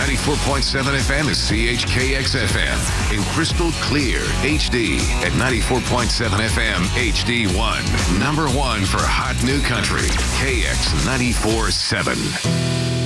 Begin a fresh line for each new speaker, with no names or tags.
94.7 FM is CHKX FM. In crystal clear HD at 94.7 FM HD1. Number one for hot new country. KX 94.7.